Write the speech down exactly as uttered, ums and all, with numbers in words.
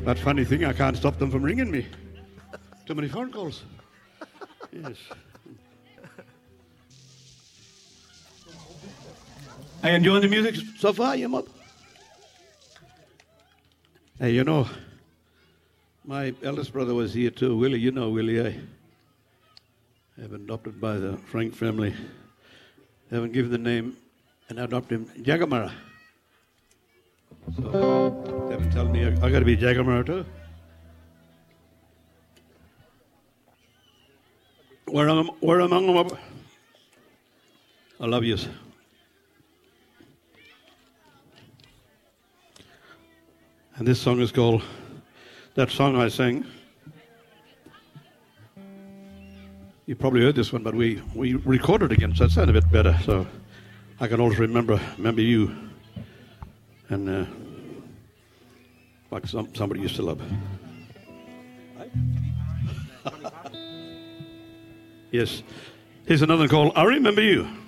That funny thing, I can't stop them from ringing me. Too many phone calls. Yes. Are you enjoying the music so far, you mob? Hey, you know, my eldest brother was here too, Willie. You know Willie, eh? I've been adopted by the Frank family. They haven't given the name and adopted him Jagamara. So they've been telling me I, I got to be Jagamara too. Where am where among them up? I love yous. And this song is called that song I sang. You probably heard this one, but we, we recorded it again, so it sounded a bit better. So I can always remember remember you, and uh, like some, somebody used to love. Yes. Here's another one called I Remember You.